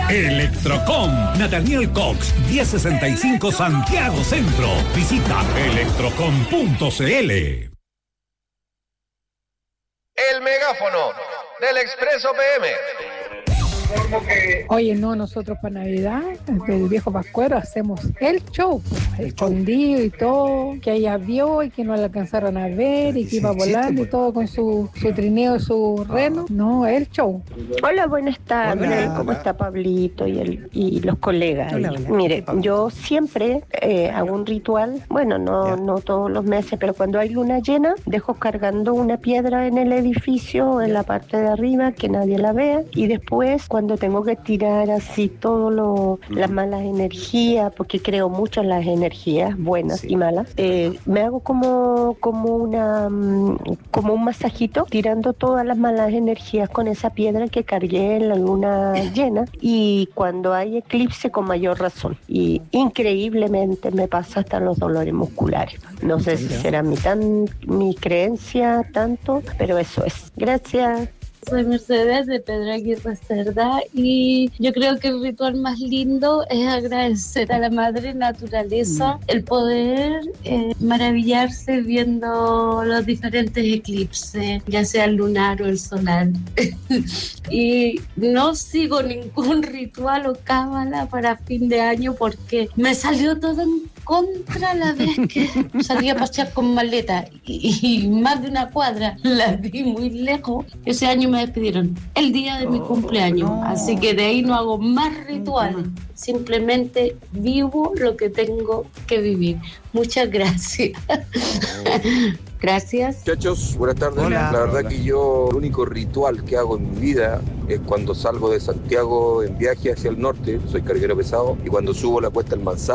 Electrocom, Nathaniel Cox, 1065 Santiago Centro. Visita electrocom.cl. El megáfono del Expreso PM. Oye, no, nosotros para Navidad, del viejo Pascuero, hacemos el show, escondido y todo, que ella vio y que no le alcanzaron a ver y que iba volando y todo con su trineo, su reno. No, el show. Hola, buenas tardes. Hola. ¿Cómo está Pablito y los colegas? Hola. Mire, yo siempre hago un ritual, bueno, no todos los meses, pero cuando hay luna llena, dejo cargando una piedra en el edificio, en la parte de arriba, que nadie la vea, y después, cuando tengo que tirar así todo las malas energías, porque creo mucho en las energías buenas y malas, me hago como un masajito tirando todas las malas energías con esa piedra que cargué en la luna llena, y cuando hay eclipse con mayor razón, y increíblemente me pasa hasta los dolores musculares. No sé si será mi creencia tanto, pero eso es. Gracias. Soy Mercedes de Pedro Aguirre Cerda y yo creo que el ritual más lindo es agradecer a la madre naturaleza el poder maravillarse viendo los diferentes eclipses, ya sea el lunar o el solar. Y no sigo ningún ritual o cábala para fin de año porque me salió todo en contra la vez que salí a pasear con maleta y más de una cuadra la di muy lejos. Ese año me despidieron el día de mi cumpleaños, así que de ahí no hago más rituales, simplemente vivo lo que tengo que vivir. Muchas gracias. Gracias. Muchachos, buenas tardes. Hola. La verdad que yo el único ritual que hago en mi vida es cuando salgo de Santiago en viaje hacia el norte, soy carguero pesado, y cuando subo la cuesta del Manzano,